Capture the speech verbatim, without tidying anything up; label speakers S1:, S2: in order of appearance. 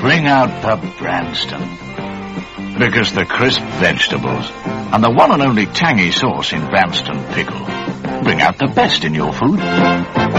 S1: bring out the Branston. Because the crisp vegetables and the one and only tangy sauce in Branston Pickle bring out the best in your food.